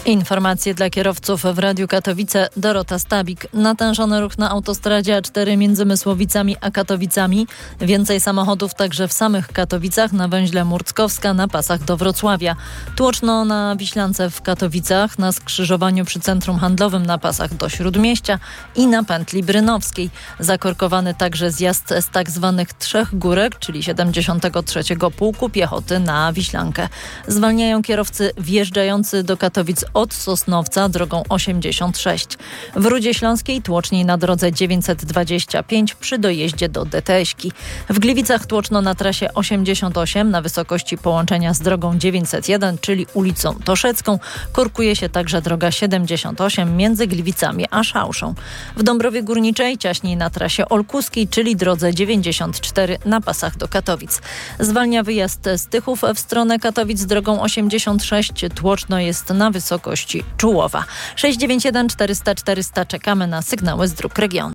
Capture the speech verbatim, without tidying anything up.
Informacje dla kierowców w Radiu Katowice. Dorota Stabik. Natężony ruch na autostradzie A cztery między Mysłowicami a Katowicami. Więcej samochodów także w samych Katowicach na węźle Murckowska na pasach do Wrocławia. Tłoczno na Wiślance w Katowicach, na skrzyżowaniu przy Centrum Handlowym na pasach do Śródmieścia i na pętli brynowskiej. Zakorkowany także zjazd z tak zwanych Trzech Górek, czyli siedemdziesiątego trzeciego Pułku Piechoty na Wiślankę. Zwalniają kierowcy wjeżdżający do Katowic od Sosnowca drogą osiemdziesiąt sześć. W Rudzie Śląskiej tłoczniej na drodze dziewięćset dwadzieścia pięć przy dojeździe do Deteśki. W Gliwicach tłoczno na trasie osiemdziesiąt osiem na wysokości połączenia z drogą dziewięćset jeden, czyli ulicą Toszecką. Korkuje się także droga siedemdziesiąt osiem między Gliwicami a Szałszą. W Dąbrowie Górniczej ciaśniej na trasie Olkuskiej, czyli drodze dziewięćdziesiąt cztery na pasach do Katowic. Zwalnia wyjazd z Tychów w stronę Katowic drogą osiemdziesiąt sześć. Tłoczno jest na wysokości Czułowa. sześć dziewięć jeden czterysta czterysta. Czekamy na sygnały z dróg regionu.